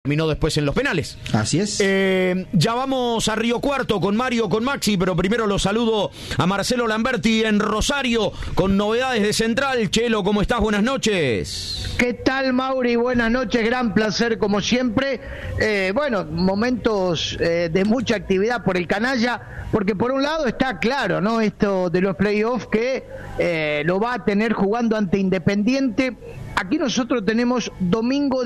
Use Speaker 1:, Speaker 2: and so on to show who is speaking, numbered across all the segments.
Speaker 1: Terminó después en los penales.
Speaker 2: Así es.
Speaker 1: Ya vamos a Río Cuarto con Mario, con Maxi, pero primero los saludo a Marcelo Lamberti en Rosario con novedades de Central. Chelo, ¿cómo estás? Buenas noches.
Speaker 3: ¿Qué tal, Mauri? Buenas noches, gran placer como siempre. Momentos de mucha actividad por el canalla, porque por un lado está claro, ¿no? Esto de los playoffs que lo va a tener jugando ante Independiente. Aquí nosotros tenemos domingo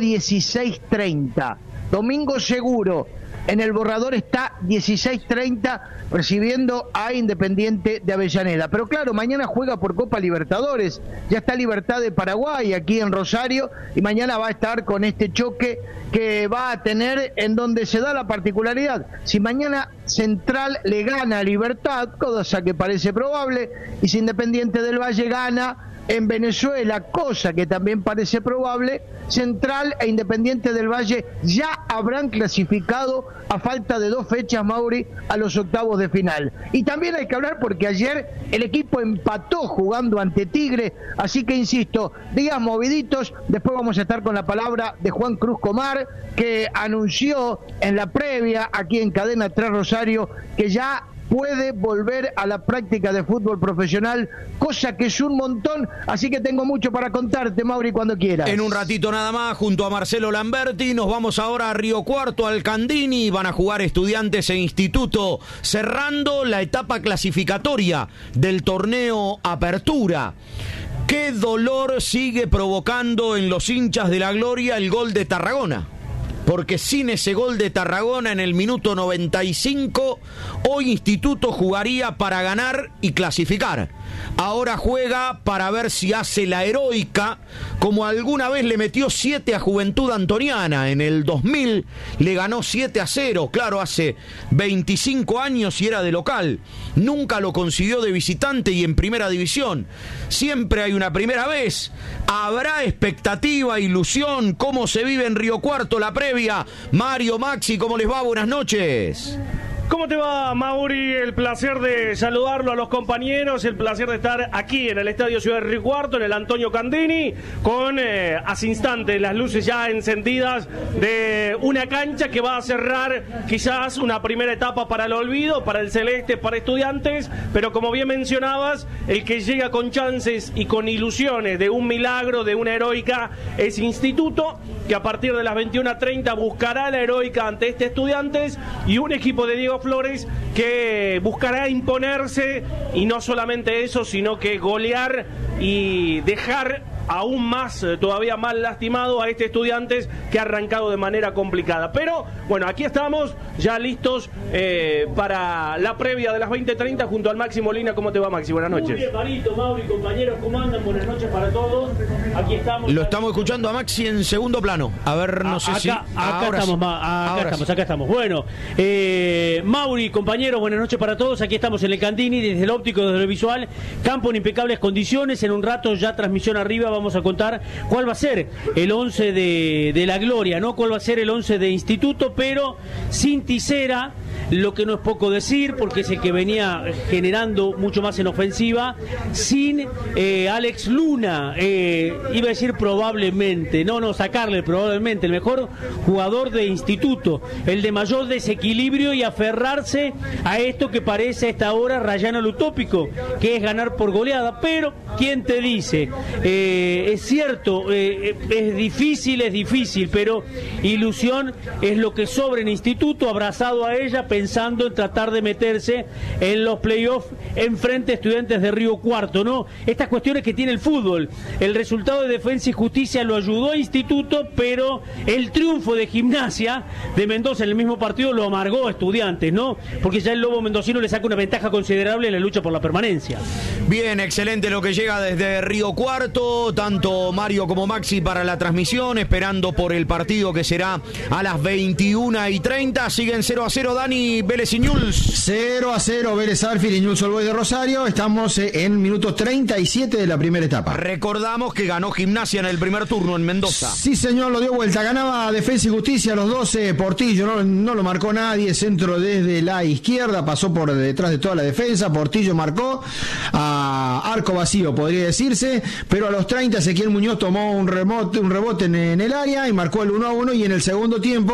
Speaker 3: 16:30, domingo seguro. En el borrador está 16:30 recibiendo a Independiente de Avellaneda. Pero claro, mañana juega por Copa Libertadores. Ya está Libertad de Paraguay aquí en Rosario y mañana va a estar con este choque que va a tener en donde se da la particularidad. Si mañana Central le gana a Libertad, cosa que parece probable, y si Independiente del Valle gana en Venezuela, cosa que también parece probable, Central e Independiente del Valle ya habrán clasificado a falta de 2 fechas, Mauri, a los octavos de final. Y también hay que hablar porque ayer el equipo empató jugando ante Tigre, así que insisto, días moviditos. Después vamos a estar con la palabra de Juan Cruz Comar, que anunció en la previa aquí en Cadena 3 Rosario que ya puede volver a la práctica de fútbol profesional, cosa que es un montón, así que tengo mucho para contarte, Mauri, cuando quieras.
Speaker 1: En un ratito nada más, junto a Marcelo Lamberti, nos vamos ahora a Río Cuarto, al Candini, van a jugar Estudiantes e Instituto, cerrando la etapa clasificatoria del torneo Apertura. ¿Qué dolor sigue provocando en los hinchas de la Gloria el gol de Tarragona? Porque sin ese gol de Tarragona en el minuto 95, hoy Instituto jugaría para ganar y clasificar. Ahora juega para ver si hace la heroica, como alguna vez le metió 7 a Juventud Antoniana. En el 2000 le ganó 7-0, claro, hace 25 años y era de local. Nunca lo consiguió de visitante y en primera división. Siempre hay una primera vez. Habrá expectativa, ilusión. ¿Cómo se vive en Río Cuarto la previa? Mario, Maxi, ¿cómo les va? Buenas noches.
Speaker 4: ¿Cómo te va, Mauri? El placer de saludarlo a los compañeros, el placer de estar aquí en el Estadio Ciudad de Río Cuarto, en el Antonio Candini, con hace instantes las luces ya encendidas de una cancha que va a cerrar quizás una primera etapa para el olvido, para el Celeste, para Estudiantes, pero como bien mencionabas, el que llega con chances y con ilusiones de un milagro, de una heroica, es Instituto, que a partir de las 21:30 buscará la heroica ante este Estudiantes, y un equipo de Diego Flores que buscará imponerse, y no solamente eso, sino que golear y dejar aún más, todavía más lastimado a este Estudiantes que ha arrancado de manera complicada. Pero bueno, aquí estamos ya listos para la previa de las 20:30 junto al Maxi Molina. ¿Cómo te va, Maxi? Buenas noches.
Speaker 5: Muy bien, Marito, Mauri, compañeros, ¿cómo andan? Buenas noches para todos. Aquí estamos.
Speaker 1: Lo estamos escuchando a Maxi en segundo plano. A ver, no sé
Speaker 5: acá,
Speaker 1: si...
Speaker 5: Acá estamos. Bueno, Mauri, compañeros, buenas noches para todos. Aquí estamos en el Candini, desde el óptico, desde el visual. Campo en impecables condiciones. En un rato ya transmisión arriba. Vamos a contar cuál va a ser el 11 de la Gloria, ¿no? Cuál va a ser el 11 de Instituto, pero sin Tisera, lo que no es poco decir, porque es el que venía generando mucho más en ofensiva, sin Alex Luna, iba a decir probablemente, sacarle probablemente el mejor jugador de Instituto, el de mayor desequilibrio y aferrarse a esto que parece a esta hora rayano al utópico, que es ganar por goleada. Pero ¿quién te dice? Es cierto, es difícil, pero ilusión es lo que sobra en Instituto, abrazado a ella, pensando en tratar de meterse en los playoffs en frente a Estudiantes de Río Cuarto, ¿no? Estas cuestiones que tiene el fútbol. El resultado de Defensa y Justicia lo ayudó a Instituto, pero el triunfo de Gimnasia de Mendoza en el mismo partido lo amargó a Estudiantes, ¿no? Porque ya el Lobo mendocino le saca una ventaja considerable en la lucha por la permanencia.
Speaker 1: Bien, excelente lo que llega desde Río Cuarto, tanto Mario como Maxi para la transmisión, esperando por el partido que será a las 21:30. Siguen 0-0, Dani. Candini, Vélez y Newell's.
Speaker 2: 0-0, Vélez Arfield y Newell's Old Boys de Rosario. Estamos en minuto 37 de la primera etapa.
Speaker 1: Recordamos que ganó Gimnasia en el primer turno en Mendoza.
Speaker 2: Sí, señor, lo dio vuelta. Ganaba Defensa y Justicia los 12. Portillo no lo marcó nadie. Centro desde la izquierda, pasó por detrás de toda la defensa. Portillo marcó a arco vacío, podría decirse. Pero a los 30 Ezequiel Muñoz tomó un rebote en el área y marcó el 1-1. Y en el segundo tiempo